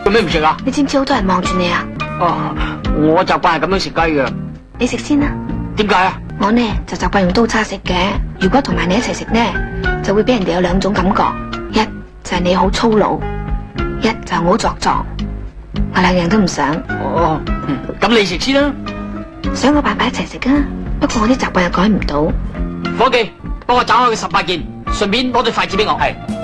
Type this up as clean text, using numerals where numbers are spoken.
做咩唔食啊？ 你知唔知好多人望住你啊？ 哦，我習慣係咁樣食雞嘅。 你食先啦。 點解啊？ 我呢就習慣用刀叉食嘅。如果同埋你一齊食呢，就會俾人哋有兩種感覺，一就係你好粗魯，一就係我好作狀。我兩樣都唔想。 哦，咁你食先啦。 想個辦法一齊食啊，不過我啲習慣又改唔到。 伙計，幫我斬開佢18件，順便攞對筷子俾我。係。